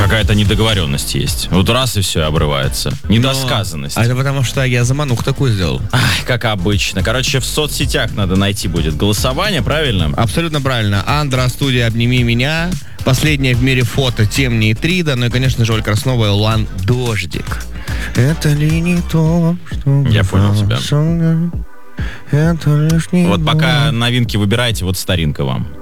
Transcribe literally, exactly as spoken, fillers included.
Какая-то недоговоренность есть. Вот раз и все обрывается. Недосказанность. Но... А это потому что я заманух такую сделал. Ай, как обычно. Короче, в соцсетях надо найти будет голосование, правильно? Абсолютно правильно. Андра, студия «Обними меня». Последнее в мире фото Темни и Трида. Ну и, конечно же, Оль Краснова и Луан «Дождик». Это ли не то, что... Я понял тебя. Это лишь не вот пока новинки выбираете, вот старинка вам.